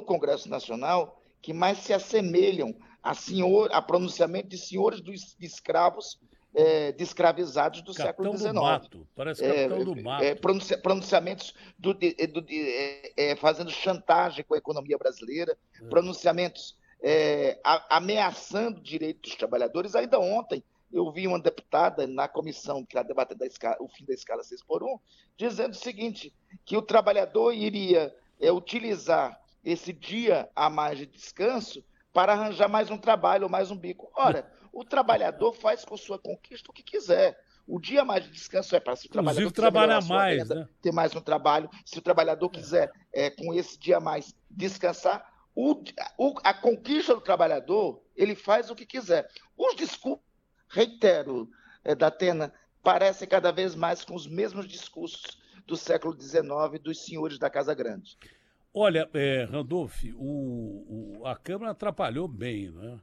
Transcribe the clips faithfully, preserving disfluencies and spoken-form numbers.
Congresso Nacional que mais se assemelham a, senhor, a pronunciamento de senhores dos de escravos é, de escravizados do Capitão século do dezenove. Mato, parece Capitão É, do Mato. é, pronuncia, pronunciamentos do, de, do, de, é, é, fazendo chantagem com a economia brasileira, É. pronunciamentos é, a, ameaçando o direito dos trabalhadores. Ainda ontem eu vi uma deputada na comissão que está debatendo a escala, o fim da escala seis por um, dizendo o seguinte, que o trabalhador iria é, utilizar esse dia a mais de descanso para arranjar mais um trabalho, mais um bico. Ora, o trabalhador faz com sua conquista o que quiser. O dia a mais de descanso é para se o trabalhador Inclusive quiser melhorar trabalhar a sua mais, renda, né? ter mais um trabalho, se o trabalhador quiser, é, com esse dia a mais, descansar, o, o, a conquista do trabalhador, ele faz o que quiser. Os discursos, reitero, é, Datena, parecem cada vez mais com os mesmos discursos do século dezenove dos senhores da Casa Grande. Olha, é, Randolph, o, o, a Câmara atrapalhou bem, né?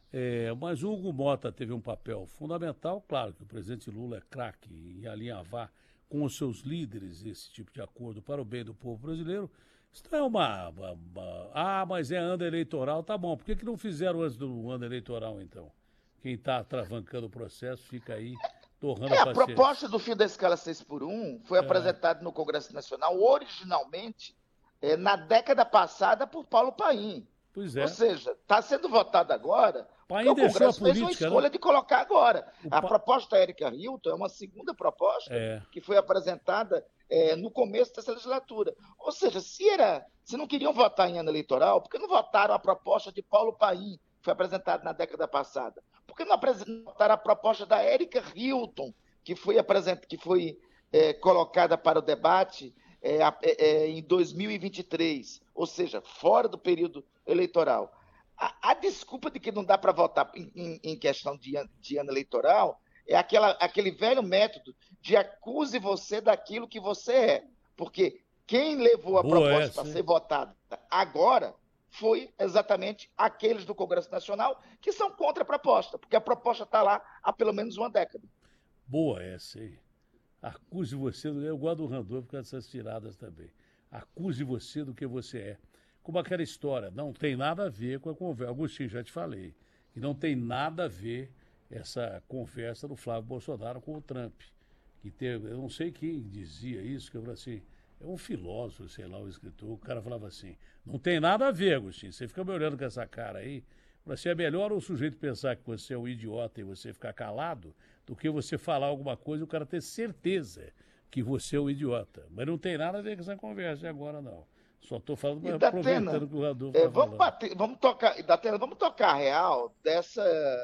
É, mas o Hugo Mota teve um papel fundamental. Claro que o presidente Lula é craque em alinhavar com os seus líderes esse tipo de acordo para o bem do povo brasileiro. Isso não é uma, uma, uma... Ah, mas é ano eleitoral, tá bom. Por que, que não fizeram antes do ano eleitoral, então? Quem está atravancando o processo fica aí torrando É, a a paciência. proposta do fim da escala seis por um foi É. apresentada no Congresso Nacional originalmente é, na década passada por Paulo Paim. Pois é. Ou seja, está sendo votado agora, porque Paim o deixou a Congresso fez uma política, escolha né? de colocar agora. O A pa- proposta da Érica Hilton é uma segunda proposta É. que foi apresentada é, no começo dessa legislatura. Ou seja, se, era, se não queriam votar em ano eleitoral, por que não votaram a proposta de Paulo Paim, que foi apresentada na década passada? Por que não apresen- votaram a proposta da Érica Hilton, que foi, apresent... que foi é, colocada para o debate é, é, em dois mil e vinte e três, ou seja, fora do período eleitoral? A, a desculpa de que não dá para votar em, em, em questão de, de ano eleitoral é aquela, aquele velho método de acuse você daquilo que você é. Porque quem levou a Boa proposta essa, para hein? ser votada agora foi exatamente aqueles do Congresso Nacional que são contra a proposta, porque a proposta está lá há pelo menos uma década. Boa essa, hein? Acuse você, do- eu gosto do Randolph por causa dessas tiradas também. Acuse você do que você é. Como aquela história, não tem nada a ver com a conversa. Agostinho, já te falei, que não tem nada a ver essa conversa do Flávio Bolsonaro com o Trump. Que teve, eu não sei quem dizia isso, que eu falei assim, é um filósofo, sei lá, o escritor, o cara falava assim, não tem nada a ver, Agostinho, você fica me olhando com essa cara aí, você é melhor o sujeito pensar que você é um idiota e você ficar calado, do que você falar alguma coisa e o cara ter certeza que você é um idiota. Mas não tem nada a ver com essa conversa agora, não. Só estou falando, E aproveitando Datena, que o Radolfo é, está vamos, falando. bater, vamos, tocar, Datena, vamos tocar a real dessa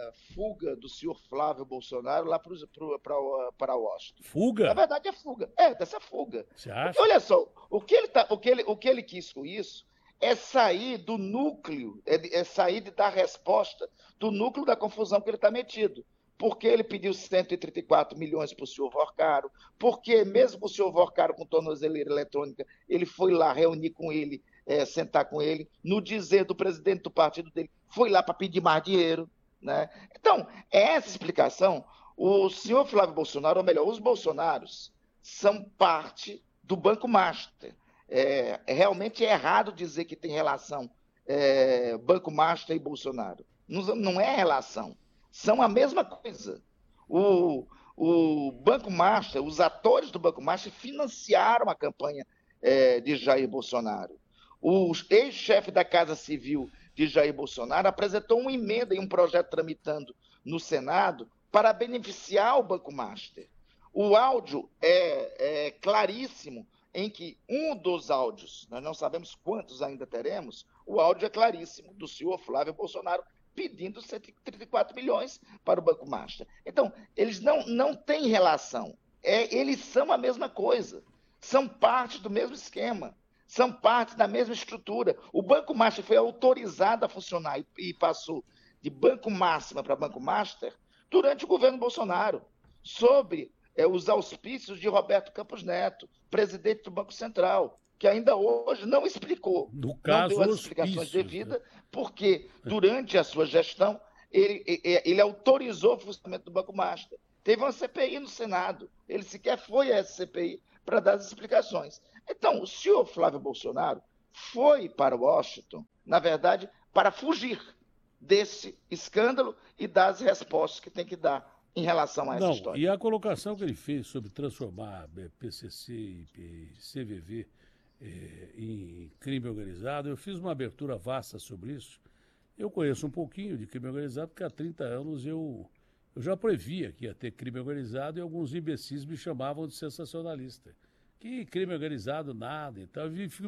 fuga do senhor Flávio Bolsonaro lá pro, pro, pra, para Washington. Na Fuga? verdade, é fuga. É, dessa fuga. Você acha? Porque, olha só, o que, ele tá, o, que ele, o que ele quis com isso é sair do núcleo, é, de- é sair de dar resposta do núcleo da confusão que ele está metido. Porque ele pediu cento e trinta e quatro milhões para o senhor Vorcaro, porque mesmo o senhor Vorcaro com tornozeleira eletrônica, ele foi lá reunir com ele, é, sentar com ele, no dizer do presidente do partido dele, foi lá para pedir mais dinheiro. Né? Então, essa explicação, o senhor Flávio Bolsonaro, ou melhor, os bolsonaros, são parte do Banco Master. É, é realmente errado dizer que tem relação é, Banco Master e Bolsonaro. Não, não é relação. São a mesma coisa. O, o Banco Master, os atores do Banco Master financiaram a campanha é, de Jair Bolsonaro. O ex-chefe da Casa Civil de Jair Bolsonaro apresentou uma emenda e um projeto tramitando no Senado para beneficiar o Banco Master. O áudio é, é claríssimo em que um dos áudios, nós não sabemos quantos ainda teremos, o áudio é claríssimo do senhor Flávio Bolsonaro pedindo cento e trinta e quatro milhões para o Banco Master. Então, eles não, não têm relação. É, eles são a mesma coisa. São parte do mesmo esquema. São parte da mesma estrutura. O Banco Master foi autorizado a funcionar e, e passou de Banco Máxima para Banco Master durante o governo Bolsonaro, sob é, os auspícios de Roberto Campos Neto, presidente do Banco Central, que ainda hoje não explicou, No não caso, deu as explicações hospícios, devidas, né? porque durante a sua gestão ele, ele autorizou o funcionamento do Banco Master. Teve uma C P I no Senado, ele sequer foi a essa C P I para dar as explicações. Então, o senhor Flávio Bolsonaro foi para Washington, na verdade, para fugir desse escândalo e das respostas que tem que dar em relação a essa Não, história. e a colocação que ele fez sobre transformar eh, P C C e C V V eh, em crime organizado, eu fiz uma abertura vasta sobre isso. Eu conheço um pouquinho de crime organizado, porque há trinta anos eu, eu já previa que ia ter crime organizado e alguns imbecis me chamavam de sensacionalista. Que crime organizado, nada. Então,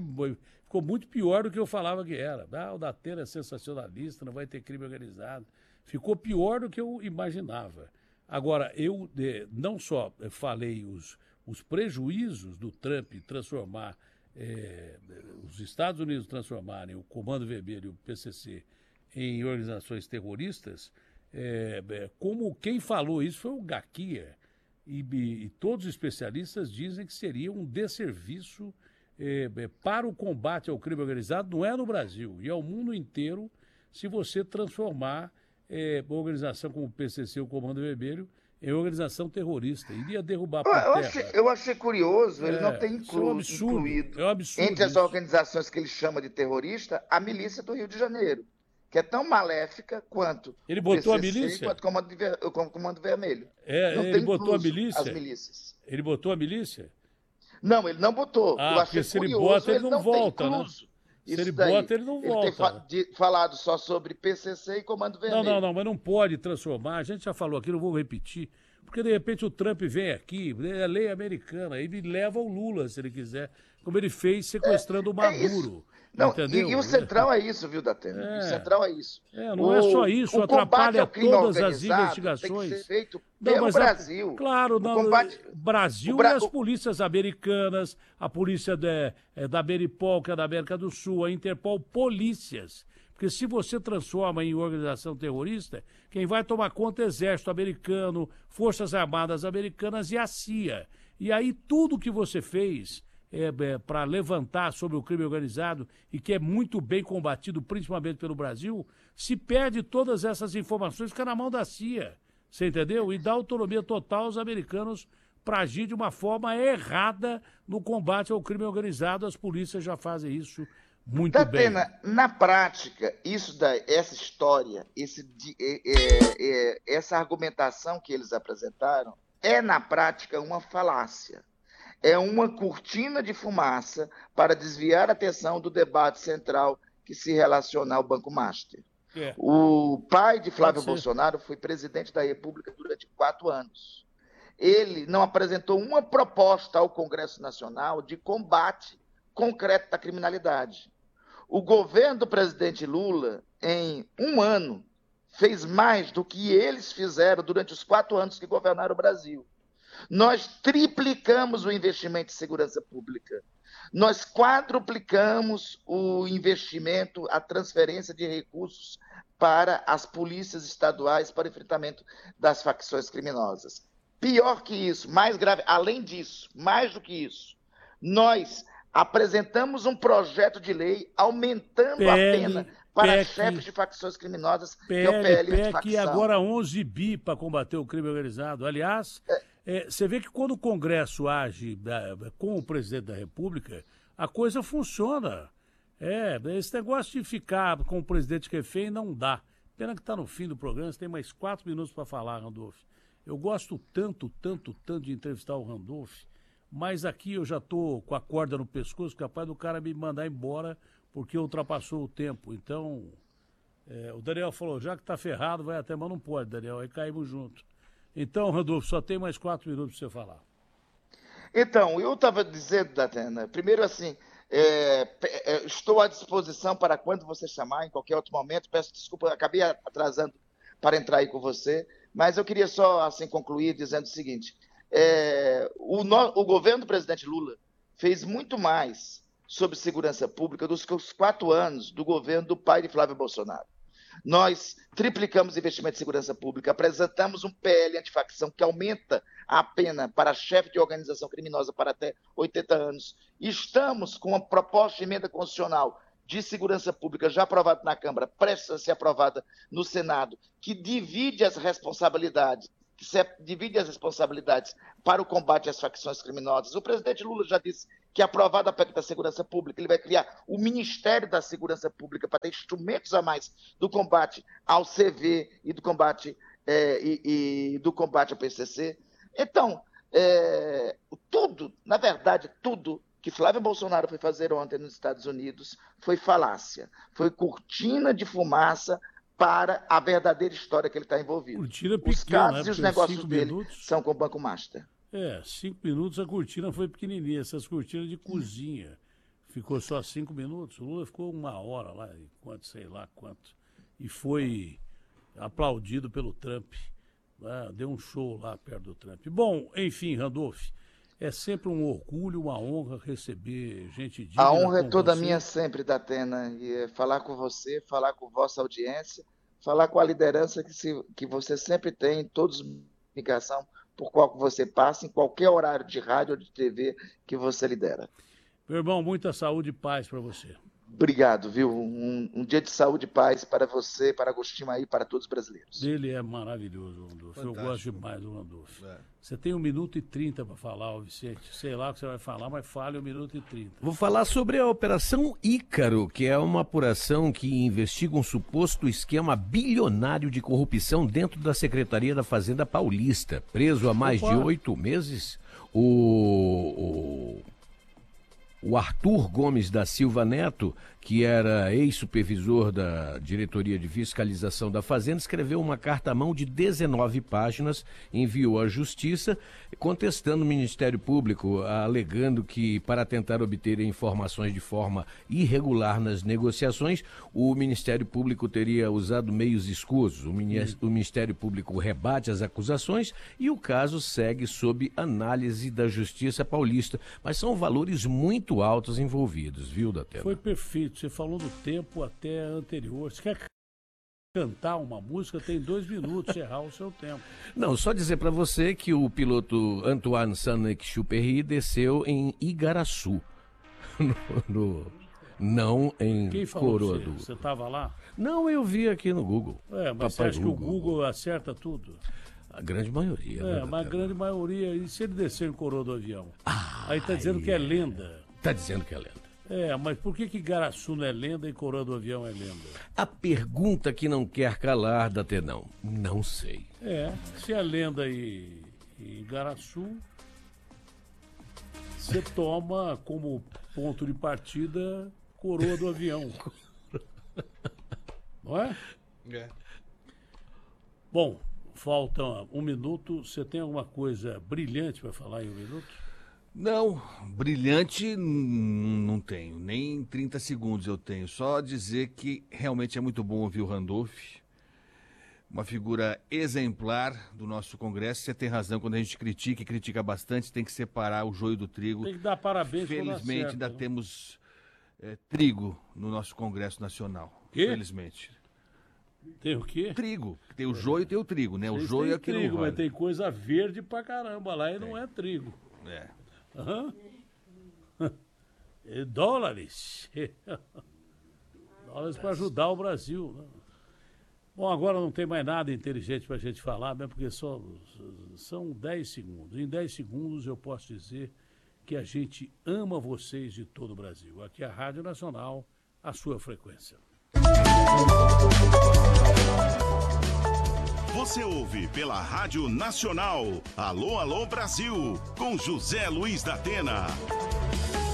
ficou muito pior do que eu falava que era. Ah, o Datena é sensacionalista, não vai ter crime organizado. Ficou pior do que eu imaginava. Agora, eu eh, não só falei os, os prejuízos do Trump transformar, eh, os Estados Unidos transformarem o Comando Vermelho e o P C C em organizações terroristas, eh, como quem falou isso foi o Gaquia. E, e todos os especialistas dizem que seria um desserviço eh, para o combate ao crime organizado, não é no Brasil, e ao mundo inteiro, se você transformar eh, uma organização como o P C C, o Comando Vermelho, em organização terrorista. Iria derrubar por Eu, eu terra. achei, eu achei curioso, ele É, não tem isso é um inclu, absurdo, incluído é um absurdo entre as isso. organizações que ele chama de terrorista, a milícia do Rio de Janeiro, que é tão maléfica quanto Ele botou o a P C C milícia? quanto o Comando, Ver- o Comando Vermelho. É, não ele tem botou a incluso milícia? as milícias. Ele botou a milícia? Não, ele não botou. Ah, eu achei porque se ele curioso, bota, ele ele não não volta, tem né? incluso Se isso ele daí. bota, ele não Ele volta. tem fa- de- falado só sobre P C C e Comando Não, Vermelho. não, não, mas não pode transformar. A gente já falou aqui, não vou repetir. Porque, de repente, o Trump vem aqui, é lei americana, e me leva o Lula, se ele quiser, como ele fez sequestrando o É isso. Maduro. Não, e, entendeu? e o central é isso, viu, Datena? É. O central é isso. É, não o, é só isso, o combate atrapalha ao crime todas as organizado investigações. tem que ser feito Não, pelo mas a- Brasil. Claro, O não. combate- Brasil o Bra- e as o- polícias americanas, a polícia de- eh, da Beripol, que é da América do Sul, a Interpol, polícias. Porque se você transforma em organização terrorista, quem vai tomar conta é o Exército Americano, Forças Armadas Americanas e a C I A. E aí tudo que você fez é, é, para levantar sobre o crime organizado e que é muito bem combatido, principalmente pelo Brasil, se perde todas essas informações, fica na mão da C I A. Você entendeu? E dá autonomia total aos americanos para agir de uma forma errada no combate ao crime organizado. As polícias já fazem isso muito bem. Datena, na prática, isso da, essa história, esse, di- é- é- é- essa argumentação que eles apresentaram, é, na prática, uma falácia. É uma cortina de fumaça para desviar a atenção do debate central que se relaciona ao Banco Master. É. O pai de Flávio Pode ser. Bolsonaro foi presidente da República durante quatro anos. Ele não apresentou uma proposta ao Congresso Nacional de combate concreto da criminalidade. O governo do presidente Lula, em um ano, fez mais do que eles fizeram durante os quatro anos que governaram o Brasil. Nós triplicamos o investimento em segurança pública. Nós quadruplicamos o investimento, a transferência de recursos para as polícias estaduais para o enfrentamento das facções criminosas. Pior que isso, mais grave, além disso, mais do que isso, nós apresentamos um projeto de lei aumentando P L, a pena para P E C, chefes de facções criminosas, P que é o L, P L P E C e antifacção. agora onze bi para combater o crime organizado. Aliás, é, você vê que quando o Congresso age é, com o presidente da República, a coisa funciona. É, esse negócio de ficar com o presidente refém não dá. Pena que está no fim do programa, você tem mais quatro minutos para falar, Randolph. Eu gosto tanto, tanto, tanto de entrevistar o Randolph, mas aqui eu já estou com a corda no pescoço, capaz do cara me mandar embora porque ultrapassou o tempo. Então, é, o Daniel falou, já que está ferrado, vai até, mas não pode, Daniel, aí caímos junto. Então, Randolph, só tem mais quatro minutos para você falar. Então, eu estava dizendo, Datena, primeiro assim, é, é, estou à disposição para quando você chamar, em qualquer outro momento. Peço desculpa, acabei atrasando para entrar aí com você, mas eu queria só assim concluir dizendo o seguinte, é, o, no, o governo do presidente Lula fez muito mais sobre segurança pública dos que os quatro anos do governo do pai de Flávio Bolsonaro. Nós triplicamos o investimento em segurança pública, apresentamos um P L antifacção que aumenta a pena para chefe de organização criminosa para até oitenta anos. Estamos com uma proposta de emenda constitucional de segurança pública já aprovada na Câmara, prestes a ser aprovada no Senado, que divide as responsabilidades, que se, divide as responsabilidades para o combate às facções criminosas. O presidente Lula já disse que aprovado a P E C da Segurança Pública, ele vai criar o Ministério da Segurança Pública para ter instrumentos a mais do combate ao C V e do combate, é, e, e do combate ao P C C. Então, é, tudo, na verdade, tudo que Flávio Bolsonaro foi fazer ontem nos Estados Unidos foi falácia, foi cortina de fumaça para a verdadeira história que ele está envolvido. Cortina Os pequena, casos né? e os negócios Cinco dele minutos. são com o Banco Master. É, cinco minutos a cortina foi pequenininha, essas cortinas de cozinha. Ficou só cinco minutos, o Lula ficou uma hora lá, enquanto sei lá quanto. E foi aplaudido pelo Trump. Ah, deu um show lá perto do Trump. Bom, enfim, Randolph, é sempre um orgulho, uma honra receber gente digna. A honra é toda você. minha sempre, Datena, e é falar com você, falar com vossa audiência, falar com a liderança que, se, que você sempre tem em todos os comunicação por qual que você passa, em qualquer horário de rádio ou de T V que você lidera. Meu irmão, muita saúde e paz para você. Obrigado, viu? Um, um dia de saúde e paz para você, para Agostinho aí, para todos os brasileiros. Ele é maravilhoso, Randolph. Eu gosto demais do Randolph. É. Você tem um minuto e trinta para falar, ô Vicente. Sei lá o que você vai falar, mas fale um minuto e trinta. Vou falar sobre a Operação Ícaro, que é uma apuração que investiga um suposto esquema bilionário de corrupção dentro da Secretaria da Fazenda Paulista. Preso há mais Opa. de oito meses, o... o... O Arthur Gomes da Silva Neto, que era ex-supervisor da Diretoria de Fiscalização da Fazenda, escreveu uma carta à mão de dezenove páginas, enviou à Justiça, contestando o Ministério Público, alegando que, para tentar obter informações de forma irregular nas negociações, o Ministério Público teria usado meios escusos. O Ministério Público rebate as acusações e o caso segue sob análise da Justiça Paulista. Mas são valores muito altos envolvidos, viu, Datena? Foi perfeito. Você falou do tempo até anterior. Você quer cantar uma música, tem dois minutos, errar o seu tempo. Não, só dizer para você que o piloto Antoine Saint-Exupéry desceu em Igaraçu. No, no, não em Quem falou Coroado. Você estava lá? Não, eu vi aqui no Google. É, mas Papai você acha Google. que o Google acerta tudo? A grande maioria. É, né, mas a Datena? grande maioria. E se ele descer em coroa do avião? Aí tá dizendo que é lenda. Tá dizendo que é lenda. É, mas por que que Igaraçu não é lenda e coroa do avião é lenda? A pergunta que não quer calar, Datenão, não sei. É, se é lenda e, e Igaraçu, você toma como ponto de partida coroa do avião. Não é? É. Bom, falta um minuto. Você tem alguma coisa brilhante para falar em um minuto? Não, brilhante n- não tenho, nem trinta segundos eu tenho. Só dizer que realmente é muito bom ouvir o Randolph, uma figura exemplar do nosso Congresso. Você tem razão, quando a gente critica e critica bastante, tem que separar o joio do trigo. Tem que dar parabéns quando Felizmente acerta, ainda né? temos é, trigo no nosso Congresso Nacional. Quê? Felizmente. Tem o quê? Trigo. Tem o joio e tem o trigo, né? O Vocês joio têm é que trigo, não mas vale. tem coisa verde pra caramba lá e não é trigo. É. Aham. E dólares. Dólares para ajudar o Brasil. Né? Bom, agora não tem mais nada inteligente para a gente falar, mesmo porque só, são dez segundos. Em dez segundos eu posso dizer que a gente ama vocês de todo o Brasil. Aqui é a Rádio Nacional, a sua frequência. Você ouve pela Rádio Nacional. Alô, alô, Brasil, com José Luiz da Atena.